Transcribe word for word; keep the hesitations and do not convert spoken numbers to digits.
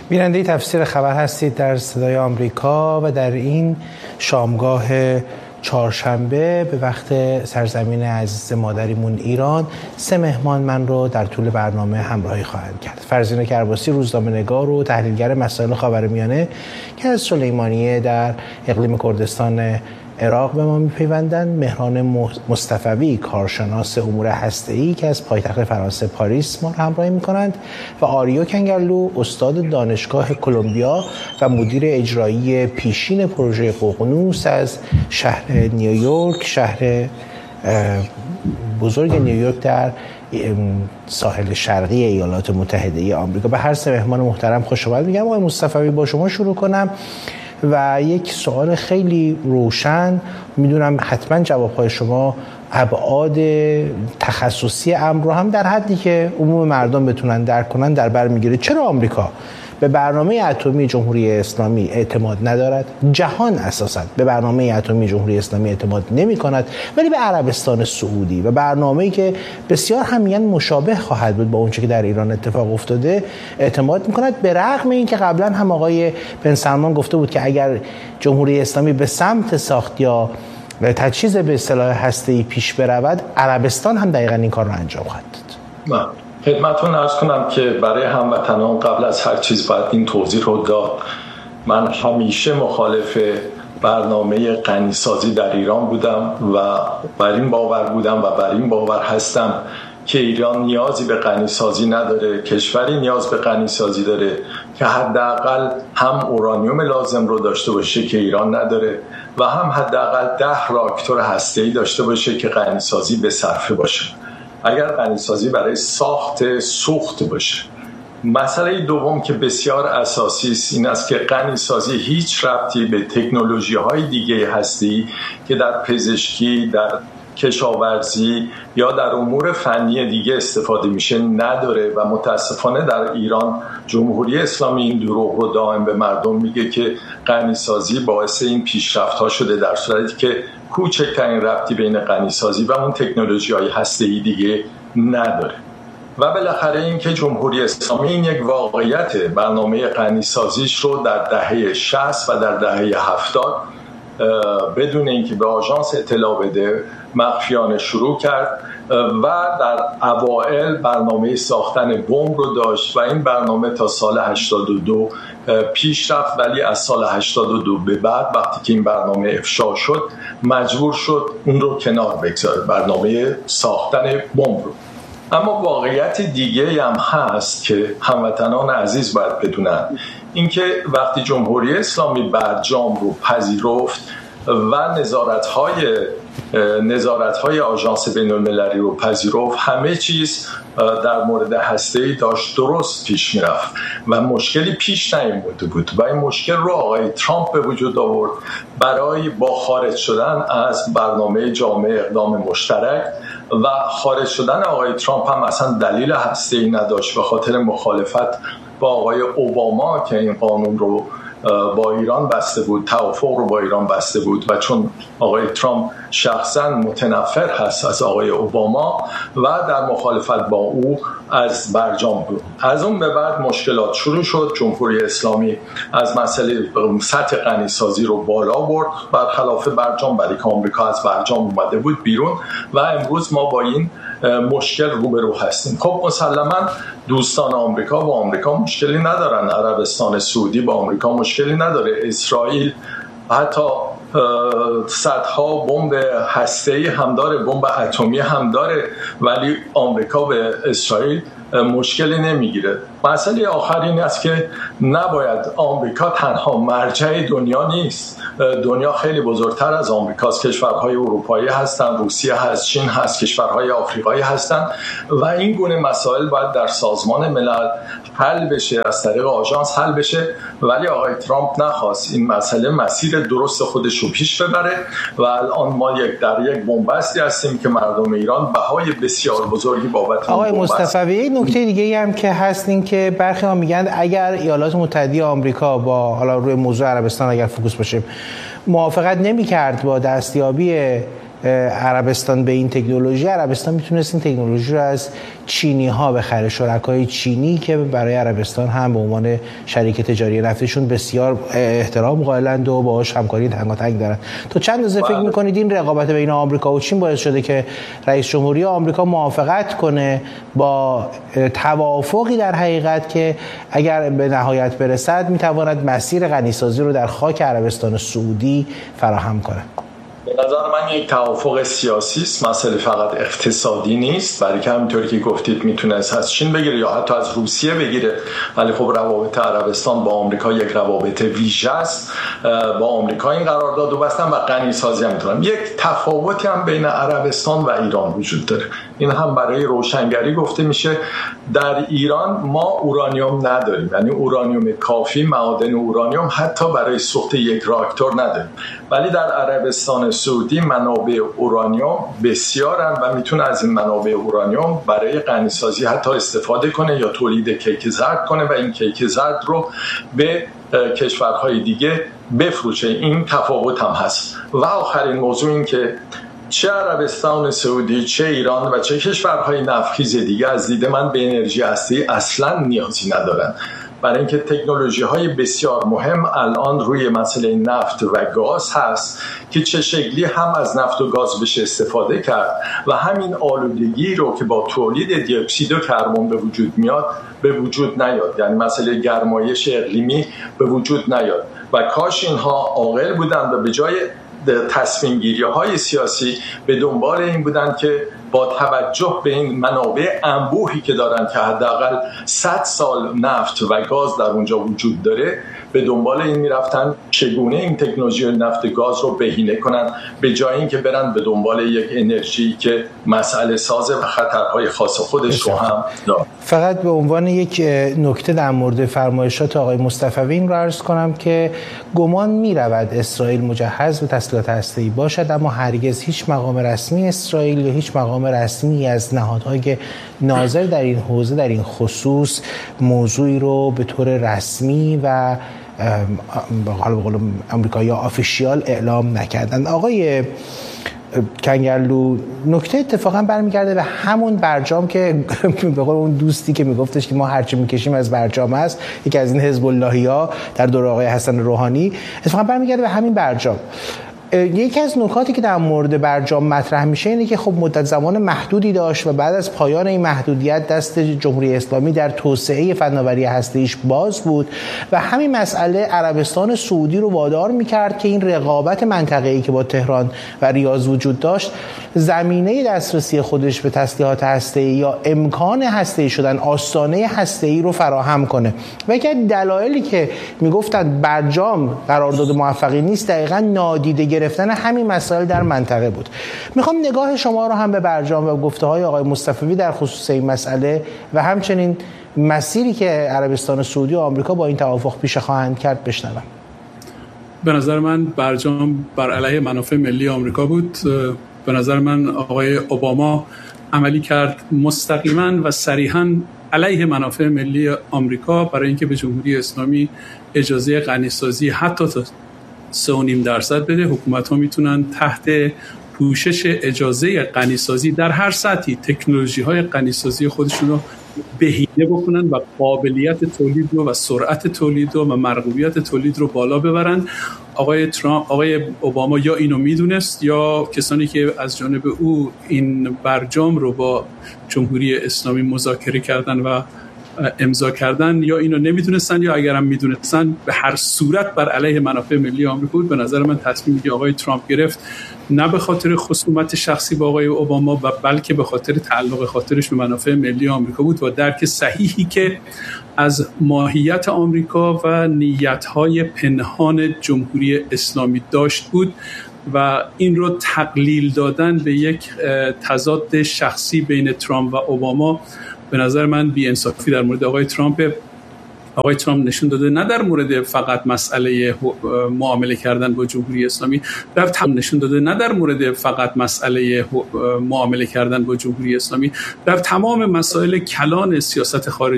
بیننده تفسیر خبر هستید در صدای آمریکا و در این شامگاه چهارشنبه به وقت سرزمین عزیز مادریمون ایران سه مهمان من رو در طول برنامه همراهی خواهند کرد. فرزین کرباسی، روزنامه‌نگار و تحلیلگر مسائل خاورمیانه که از سلیمانیه در اقلیم کردستان عراق به ما میپیوندند، مهران مصطفوی، کارشناس امور هسته‌ای که از پایتخت فرانسه پاریس ما را همراهی میکنند و آریو کنگرلو، استاد دانشگاه کلمبیا و مدیر اجرایی پیشین پروژه ققنوس از شهر نیویورک، شهر بزرگ نیویورک در ساحل شرقی ایالات متحده آمریکا. به هر سه مهمان محترم خوش آمد میگم. آقای مصطفوی، با شما شروع کنم و یک سوال خیلی روشن، میدونم حتما جوابهای شما ابعاد تخصصی امر رو هم در حدی که عموم مردم بتونن درک کنن در بر میگیره. چرا آمریکا به برنامه اتمی جمهوری اسلامی اعتماد ندارد؟ جهان اساساً به برنامه اتمی جمهوری اسلامی اعتماد نمی کند، ولی به عربستان سعودی و برنامه‌ای که بسیار هم میگن مشابه خواهد بود با اونچه که در ایران اتفاق افتاده اعتماد می کند، به رغم اینکه قبلا هم آقای بن سلمان گفته بود که اگر جمهوری اسلامی به سمت ساخت یا تجهیز به سلاح هسته‌ای پیش برود، عربستان هم دقیقاً این کار رو انجام خواهد داد. خدمتتون عرض کنم که برای هموطنان قبل از هر چیز باید این توضیح رو داد. من همیشه مخالف برنامه غنیسازی در ایران بودم و بر این باور بودم و بر این باور هستم که ایران نیازی به غنیسازی نداره، کشوری نیاز به غنیسازی داره که حداقل هم اورانیوم لازم رو داشته باشه که ایران نداره و هم حداقل ده راکتور هسته‌ای داشته باشه که غنیسازی به صرفه باشه. اگر غنیسازی برای ساخت سوخت باشه. مسئله دوم که بسیار اساسی است این است که غنیسازی هیچ ربطی به تکنولوژی‌های دیگه هستی که در پزشکی، در کشاورزی یا در امور فنی دیگه استفاده میشه نداره و متاسفانه در ایران جمهوری اسلامی این دروغ رو دائم به مردم میگه که غنیسازی باعث این پیشرفت‌ها شده، در صورتی که کوچکترین ربطی بین غنیسازی و اون تکنولوژی‌های هسته‌ای دیگه نداره. و بالاخره این که جمهوری اسلامی این یک واقعیت، برنامه غنیسازیش رو در دهه شصت و در دهه هفتاد بدون اینکه به آژانس اطلاع بده مخفیانه شروع کرد و در اوائل برنامه ساختن بمب رو داشت و این برنامه تا سال هشتاد و دو پیش رفت، ولی از سال هشتاد و دو به بعد وقتی که این برنامه افشا شد مجبور شد اون رو کنار بگذاره، برنامه ساختن بمب رو. اما واقعیت دیگه هم هست که هموطنان عزیز باید بدونن، اینکه وقتی جمهوری اسلامی برجام رو پذیرفت و نظارت‌های نظارت‌های آژانس بین‌المللی رو پذیرفت، همه چیز در مورد هسته‌ای داشت درست پیش می‌رفت و مشکلی پیش نیامده بود و این مشکل رو آقای ترامپ به وجود آورد برای با خارج شدن از برنامه جامع اقدام مشترک. و خارج شدن آقای ترامپ هم اصلا دلیل هسته‌ای نداشت، به خاطر مخالفت با آقای اوباما که این قانون رو با ایران بسته بود، توافق رو با ایران بسته بود و چون آقای ترامپ شخصا متنفر هست از آقای اوباما و در مخالفت با او از برجام بود. از اون به بعد مشکلات شروع شد. جمهوری اسلامی از مسئله سطح غنیسازی رو بالا برد برخلاف برجام، ولی که آمریکا از برجام اومده بود بیرون و امروز ما با این مشکل روبرو هستیم. خب مسلما دوستان آمریکا با آمریکا مشکلی ندارن، عربستان سعودی با آمریکا مشکلی نداره، اسرائیل حتی صدها بمب هسته‌ای هم داره، بمب اتمی هم داره، ولی آمریکا به اسرائیل مشکلی نمیگیره. مسئله آخر این است که نباید، آمریکا تنها مرجع دنیا نیست، دنیا خیلی بزرگتر از آمریکاست، کشورهای اروپایی هستن، روسیه هست، چین هست، کشورهای آفریقایی هستن و این گونه مسائل باید در سازمان ملل حل بشه، از طریق آژانس حل بشه، ولی آقای ترامپ نخواست این مسئله مسیر درست خودش رو پیش ببره و الان ما یک در یک بنبستی هستیم که مردم ایران بهای بسیار بزرگی بابت آقای مصطفوی. نکته دیگه هم که هست این که برخی ها میگن اگر ایالات متحده آمریکا با حالا روی موضوع عربستان اگر فوکوس باشیم موافقت نمی‌کرد با دستیابی عربستان به این تکنولوژی، عربستان میتونست این تکنولوژی رو از چینی ها بخره، شرکای چینی که برای عربستان هم به عنوان شریک تجاری نفتشون بسیار احترام قائلند و باهاش همکاری تنگاتنگ دارن. تو چند اندازه فکر میکنید این رقابت بین آمریکا و چین باعث شده که رئیس جمهوری آمریکا موافقت کنه با توافقی در حقیقت که اگر به نهایت برسد میتواند مسیر غنیسازی رو در خاک عربستان سعودی فراهم کنه؟ به نظر من یک توافق سیاسی است، مسئله فقط اقتصادی نیست، برای که همینطوری که گفتید میتونست از چین بگیره یا حتی از روسیه بگیره، ولی خب روابط عربستان با آمریکا یک روابط ویژه است. با آمریکا این قرارداد رو بستن و غنیسازی هم میتونن. یک تفاوتی هم بین عربستان و ایران وجود داره، این هم برای روشنگری گفته میشه. در ایران ما اورانیوم نداریم، یعنی اورانیوم کافی، معادن اورانیوم حتی برای سوخت یک راکتور نداریم، ولی در عربستان سعودی منابع اورانیوم بسیارن و میتونه از این منابع اورانیوم برای غنیسازی حتی استفاده کنه یا تولید کیک زرد کنه و این کیک زرد رو به کشورهای دیگه بفروشه. این تفاوت هم هست. و آخرین موضوع این که چه عربستان سعودی، چه ایران و چه کشورهای نفتخیز دیگه از دید من به انرژی هسته‌ای اصلاً نیازی ندارن، برای اینکه تکنولوژی‌های بسیار مهم الان روی مسئله نفت و گاز هست که چه شکلی هم از نفت و گاز بشه استفاده کرد و همین آلودگی رو که با تولید دی اکسید کربن به وجود میاد به وجود نیاد، یعنی مسئله گرمایش اقلیمی به وجود نیاد. و کاش اینها عاقل بودند و به جای تصمیم گیری های سیاسی به دنبال این بودن که با توجه به این منابع انبوهی که دارن که حداقل صد سال نفت و گاز در اونجا وجود داره، به دنبال این میرفتن چگونه این تکنولوژی نفت گاز رو بهینه کنن، به جای اینکه برن به دنبال یک انرژی که مسئله سازه و خطرهای خاص خودش رو هم داره. فقط به عنوان یک نکته در مورد فرمایشات آقای مصطفوی این رو عرض کنم که گمان می‌رود اسرائیل مجهز به تسلیحات هسته‌ای باشد، اما هرگز هیچ مقام رسمی اسرائیل یا هیچ مقام رسمی از نهادهای ناظر در این حوزه در این خصوص موضوعی رو به طور رسمی و به قول آمریکایی آفیشیال اعلام نکردند. آقای کنگرلو، نکته اتفاقا برمیگرده به همون برجام که به قول اون دوستی که میگفتش که ما هرچی میکشیم از برجام است، یکی از این حزب اللهی‌ها در دوره آقای حسن روحانی، اتفاقا برمیگرده به همین برجام. یکی از نکاتی که در مورد برجام مطرح میشه اینه که خب مدت زمان محدودی داشت و بعد از پایان این محدودیت دست جمهوری اسلامی در توسعه فناوری هسته‌ایش باز بود و همین مسئله عربستان سعودی رو وادار میکرد که این رقابت منطقه‌ای که با تهران و ریاض وجود داشت زمینه دسترسی خودش به تسلیحات هسته‌ای یا امکان هسته‌ای شدن، آستانه هسته‌ای رو فراهم کنه. و یکی از دلایلی که میگفتن برجام قرارداد موفقی نیست دقیقاً نادیده گرفتن همین مسائل در منطقه بود. میخوام نگاه شما رو هم به برجام و گفته‌های آقای مصطفوی در خصوص این مسئله و همچنین مسیری که عربستان سعودی و آمریکا با این توافق پیش خواهند کرد بشنوم. به نظر من برجام بر علیه منافع ملی آمریکا بود. به نظر من آقای اوباما عملی کرد مستقیما و صریحا علیه منافع ملی آمریکا برای اینکه به جمهوری اسلامی اجازه غنیسازی حتی تا سه و نیم درصد بده. حکومت ها میتونن تحت پوشش اجازه غنیسازی در هر سطحی تکنولوژی های غنیسازی خودشون رو بهینه بکنن و قابلیت تولید رو و سرعت تولید رو و مرغوبیت تولید رو بالا ببرن. آقای ترامپ، آقای اوباما یا اینو میدونست یا کسانی که از جانب او این برجام رو با جمهوری اسلامی مذاکره کردن و امضا کردن یا اینو نمیدونستن یا اگرم میدونستن به هر صورت بر علیه منافع ملی آمریکا بود. به نظر من تصمیمی که آقای ترامپ گرفت نه به خاطر خصومت شخصی با آقای اوباما و بلکه به خاطر تعلق خاطرش به منافع ملی آمریکا بود و درک صحیحی که از ماهیت آمریکا و نیت‌های پنهان جمهوری اسلامی داشت بود و این رو تقلیل دادن به یک تضاد شخصی بین ترامپ و اوباما به نظر من بی‌انصافی در مورد آقای ترامپ. آقای ترامپ نشون داده نه در مورد فقط مسئله معامله کردن با جمهوری اسلامی، رفت هم نشون داده نه در مورد فقط مسئله معامله کردن با جمهوری اسلامی، رفت تمام مسائل کلان سیاست خارجی